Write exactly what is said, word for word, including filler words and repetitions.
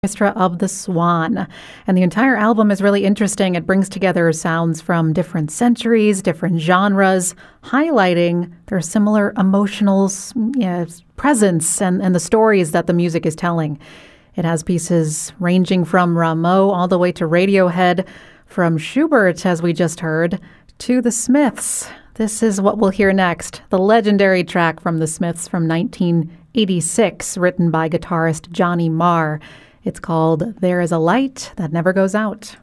Orchestra of the Swan. And the entire album is really interesting. It brings together sounds from different centuries, different genres, highlighting their similar emotional you know, presence and, and the stories that the music is telling. It has pieces ranging from Rameau all the way to Radiohead, from Schubert, as we just heard, to the Smiths. This is what we'll hear next, the legendary track from the Smiths from nineteen eighty-six, written by guitarist Johnny Marr. It's called There Is a Light That Never Goes Out.